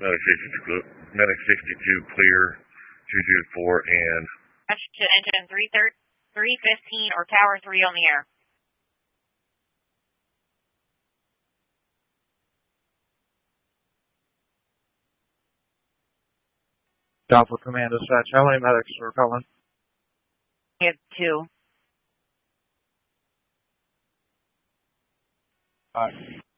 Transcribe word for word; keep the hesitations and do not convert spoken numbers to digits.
Medic sixty-two, Medic sixty-two clear, two two four and... To engine three fifteen or Tower three on the air. Alpha Command Dispatch, how many medics are calling? We have two. Five.